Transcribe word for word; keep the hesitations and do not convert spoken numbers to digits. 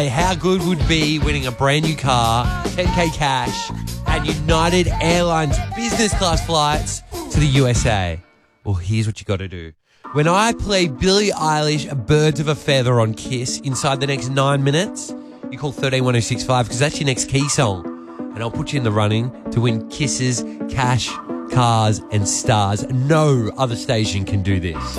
How good would be winning a brand new car, ten K cash, and United Airlines business class flights to the U S A? Well, here's what you got to do. When I play Billie Eilish, Birds of a Feather on Kiss inside the next nine minutes, you call one three one oh six five because that's your next key song. And I'll put you in the running to win Kisses, cash, cars and stars. No other station can do this.